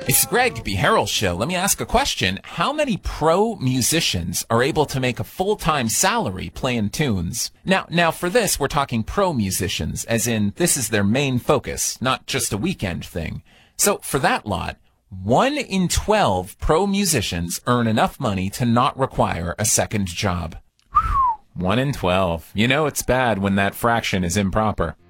It's Greg, B. Harrell Show. Let me ask a question. How many pro musicians are able to make a full-time salary playing tunes? Now, for this, we're talking pro musicians, as in this is their main focus, not just a weekend thing. So for that lot, 1 in 12 pro musicians earn enough money to not require a second job. 1 in 12. You know it's bad when that fraction is improper.